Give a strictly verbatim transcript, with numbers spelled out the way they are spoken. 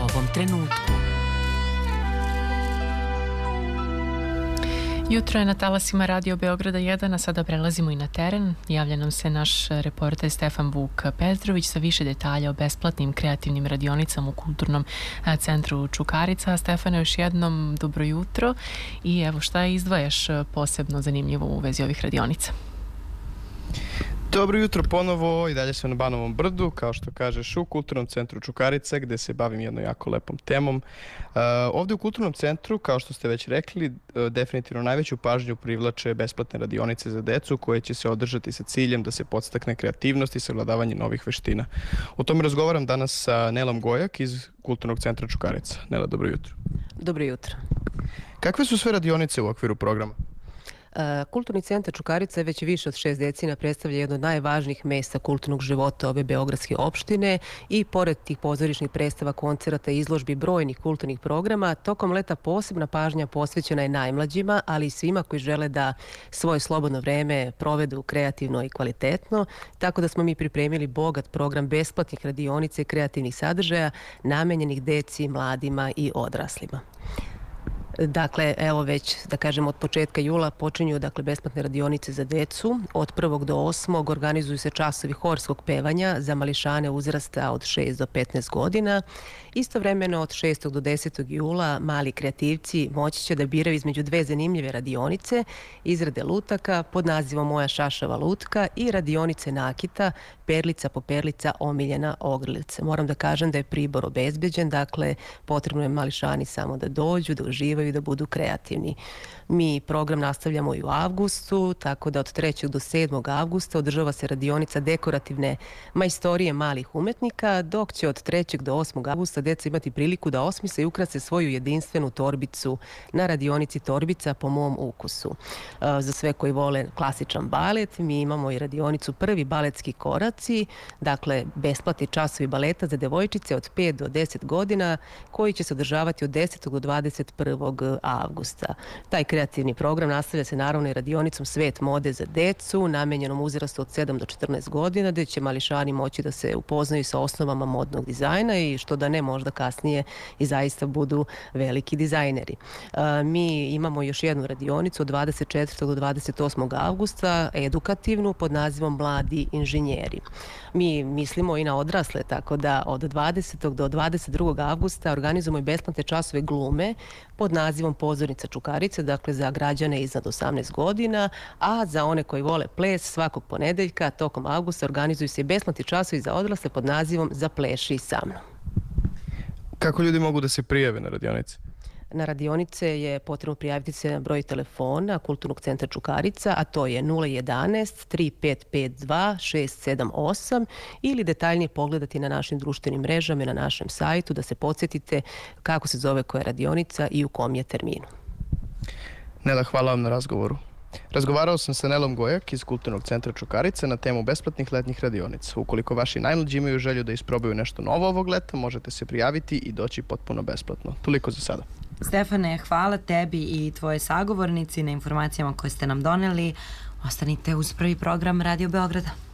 ovom trenutku. Jutro je na talasima Radio Beograda jedan, a sada prelazimo i na teren. Javlja nam se naš reporter Stefan Vuk Petrović sa više detalja o besplatnim kreativnim radionicama u Kulturnom centru Čukarica. Stefane, još jednom dobro jutro i evo šta izdvajaš posebno zanimljivo u vezi ovih radionica? Dobro jutro ponovo, i dalje sam na Banovom brdu, kao što kažeš, u Kulturnom centru Čukarice, gde se bavim jednom jako lepom temom. Uh, ovde u Kulturnom centru, kao što ste već rekli, uh, definitivno najveću pažnju privlače besplatne radionice za decu koje će se održati sa ciljem da se podstakne kreativnost i savladavanje novih veština. O tome razgovaram danas sa Nelom Gojak iz Kulturnog centra Čukarica. Nela, dobro jutro. Dobro jutro. Kakve su sve radionice u okviru programa? Kulturni centar Čukarica već više od šest decenija predstavlja jedno od najvažnijih mesta kulturnog života ove beogradske opštine i pored tih pozorišnih predstava, koncerata i izložbi brojnih kulturnih programa, tokom leta posebna pažnja posvećena je najmlađima, ali i svima koji žele da svoje slobodno vreme provedu kreativno i kvalitetno, tako da smo mi pripremili bogat program besplatnih radionica i kreativnih sadržaja namenjenih deci, mladima i odraslima. Dakle, evo već, da kažem, od početka jula počinju dakle, besplatne radionice za decu. Od prvog do osmog organizuju se časovi horskog pevanja za mališane uzrasta od šest do petnaest godina. Istovremeno od šestog do desetog jula mali kreativci moći će da biraju između dve zanimljive radionice, izrade lutaka pod nazivom Moja šašava lutka i radionice nakita, perlica po perlica omiljena ogrlica. Moram da kažem da je pribor obezbeđen, dakle potrebno je mališani samo da dođu, da uživaju i da budu kreativni. Mi program nastavljamo i u avgustu, tako da od trećeg do sedmog avgusta održava se radionica dekorativne majstorije malih umetnika, dok će od trećeg do osmog avgusta deca imati priliku da osmisle i ukrase svoju jedinstvenu torbicu na radionici Torbica po mom ukusu. Za sve koji vole klasičan balet, mi imamo i radionicu Prvi baletski koraci, dakle besplatni časovi baleta za devojčice od pet do deset godina, koji će se održavati od desetog do dvadeset prvog avgusta. Taj kreativni program nastavlja se naravno i radionicom Svet mode za decu, namenjenom uzrastu od sedam do četrnaest godina, gde će mališani moći da se upoznaju sa osnovama modnog dizajna i što da ne možda kasnije i zaista budu veliki dizajneri. Mi imamo još jednu radionicu od dvadeset četvrtog do dvadeset osmog avgusta, edukativnu pod nazivom Mladi inženjeri. Mi mislimo i na odrasle, tako da od dvadesetog do dvadeset drugog avgusta organizujemo i besplatne časove glume pod nazivom Pozornica Čukarice, dakle za građane iznad osamnaest godina, a za one koji vole ples svakog ponedeljka tokom avgusta organizuju se i besplatni časovi za odrasle pod nazivom Zapleši sa mnom. Kako ljudi mogu da se prijave na radionice? Na radionice je potrebno prijaviti se na broj telefona Kulturnog centra Čukarica, a to je nula jedanaest tri pet pet dva šest sedam osam ili detaljnije pogledati na našim društvenim mrežama i na našem sajtu da se podsjetite kako se zove koja radionica i u kom je terminu. Nela, hvala vam na razgovoru. Razgovarao sam sa Nelom Gojak iz Kulturnog centra Čukarica na temu besplatnih letnjih radionica. Ukoliko vaši najmlađi imaju želju da isprobaju nešto novo ovog leta, možete se prijaviti i doći potpuno besplatno. Toliko za sada. Stefane, hvala tebi i tvoje sagovornici na informacijama koje ste nam doneli. Ostanite uz prvi program Radio Beograda.